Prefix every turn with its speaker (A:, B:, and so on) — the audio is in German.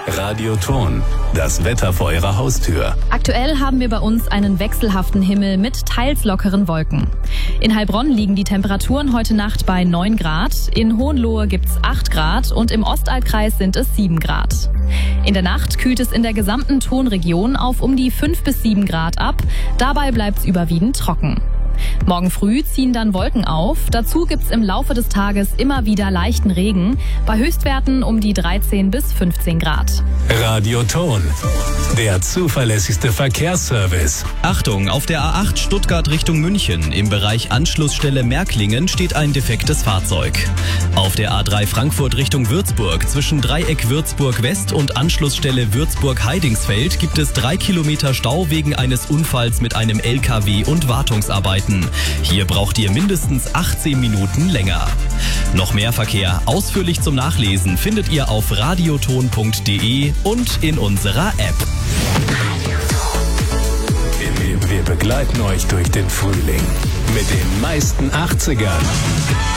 A: Radioton, das Wetter vor Ihrer Haustür.
B: Aktuell haben wir bei uns einen wechselhaften Himmel mit teils lockeren Wolken. In Heilbronn liegen die Temperaturen heute Nacht bei 9 Grad, in Hohenlohe gibt's 8 Grad und im Ostalbkreis sind es 7 Grad. In der Nacht kühlt es in der gesamten Tonregion auf um die 5 bis 7 Grad ab, dabei bleibt's überwiegend trocken. Morgen früh ziehen dann Wolken auf. Dazu gibt's im Laufe des Tages immer wieder leichten Regen, bei Höchstwerten um die 13 bis 15 Grad.
A: Radioton, der zuverlässigste Verkehrsservice.
C: Achtung, auf der A8 Stuttgart Richtung München im Bereich Anschlussstelle Märklingen steht ein defektes Fahrzeug. Auf der A3 Frankfurt Richtung Würzburg zwischen Dreieck Würzburg West und Anschlussstelle Würzburg-Heidingsfeld gibt es 3 Kilometer Stau wegen eines Unfalls mit einem LKW und Wartungsarbeiten. Hier braucht ihr mindestens 18 Minuten länger. Noch mehr Verkehr ausführlich zum Nachlesen findet ihr auf radioton.de und in unserer App.
A: Wir begleiten euch durch den Frühling mit den meisten 80ern.